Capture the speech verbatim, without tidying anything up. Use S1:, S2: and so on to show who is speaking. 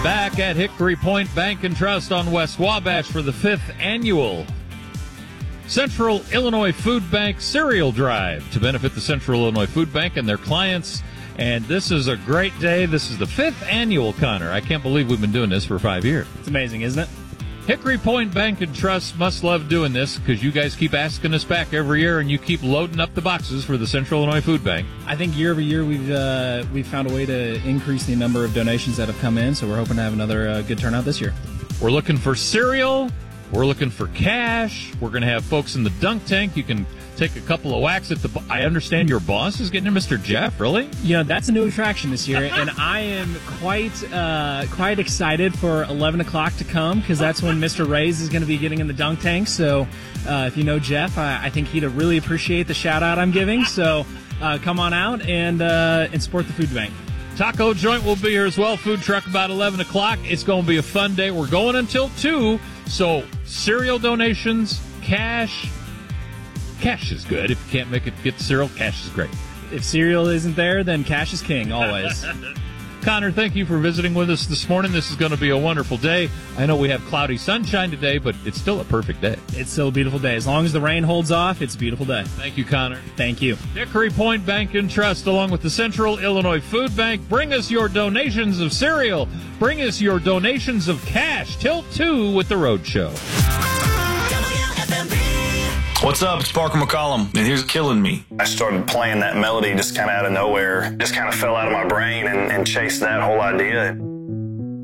S1: Back at Hickory Point Bank and Trust on West Wabash for the fifth annual Central Illinois Food Bank Cereal Drive to benefit the Central Illinois Food Bank and their clients. And this is a great day. This is the fifth annual, Connor. I can't believe we've been doing this for five years.
S2: It's amazing, isn't it?
S1: Hickory Point Bank and Trust must love doing this because you guys keep asking us back every year and you keep loading up the boxes for the Central Illinois Food Bank.
S2: I think year over year we've uh, we've found a way to increase the number of donations that have come in, so we're hoping to have another uh, good turnout this year.
S1: We're looking for cereal. We're looking for cash. We're going to have folks in the dunk tank. You can take a couple of whacks at the... Bo- I understand your boss is getting to Mister Jeff, really?
S2: You know, that's a new attraction this year, and I am quite uh, quite excited for eleven o'clock to come, because that's when Mister Ray's is going to be getting in the dunk tank. So uh, if you know Jeff, I, I think he'd really appreciate the shout-out I'm giving. So uh, come on out and, uh, and support the food bank.
S1: Taco Joint will be here as well. Food truck about eleven o'clock. It's going to be a fun day. We're going until two. So cereal donations, cash. Cash is good. If you can't make it get cereal, cash is great.
S2: If cereal isn't there, then cash is king, always.
S1: Connor, thank you for visiting with us this morning. This is going to be a wonderful day. I know we have cloudy sunshine today, but it's still a perfect day.
S2: It's still a beautiful day. As long as the rain holds off, it's a beautiful day.
S1: Thank you, Connor.
S2: Thank you.
S1: Hickory Point Bank and Trust, along with the Central Illinois Food Bank, bring us your donations of cereal. Bring us your donations of cash. Till two with the Road Show.
S3: What's up? It's Parker McCollum, and here's Killing Me.
S4: I started playing that melody just kind of out of nowhere. Just kind of fell out of my brain and, and chased that whole idea.